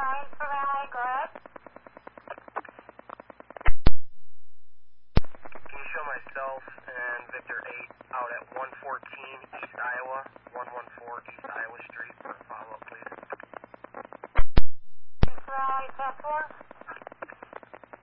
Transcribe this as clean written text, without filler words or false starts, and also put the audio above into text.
Go ahead. Can you show myself and Victor 8 out at 114 East Iowa, 114 East Iowa Street for a follow-up, please? Rally 10-4.